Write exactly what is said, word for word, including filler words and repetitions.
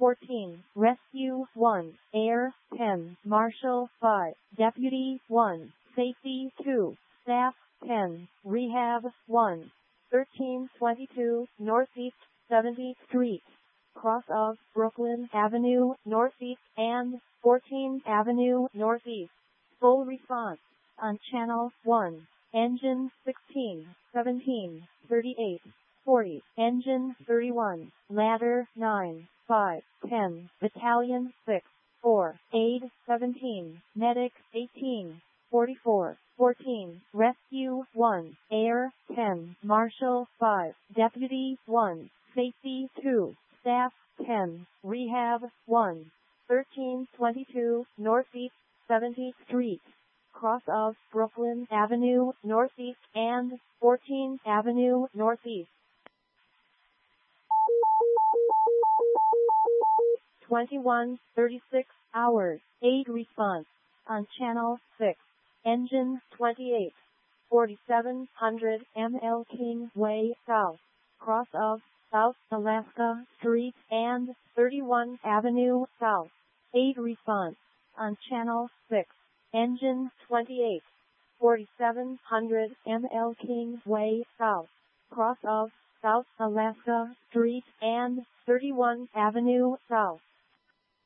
fourteen, Rescue one, Air ten, Marshal five, Deputy one, Safety two, Staff ten, Rehab one, thirteen twenty-two Northeast seventieth Street, cross of Brooklyn Avenue Northeast and fourteenth Avenue Northeast. Full response on Channel one. Engine sixteen, seventeen, thirty-eight, forty, Engine thirty-one, Ladder nine, five, ten, Battalion six, four, Aid seventeen, Medic eighteen, forty-four, fourteen, Rescue one, Air ten, Marshal five, Deputy one, Safety two, Staff ten, Rehab one, thirteen twenty-two Northeast seventieth Street, cross of Brooklyn Avenue Northeast and fourteenth Avenue Northeast. twenty-one thirty-six hours, aid response on Channel six. Engine twenty-eight, forty-seven hundred M L King Way South, cross of South Alaska Street and thirty-first Avenue South. Aid response on Channel six. Engine twenty-eight, forty-seven hundred M L King Way South, cross of South Alaska Street and thirty-first Avenue South.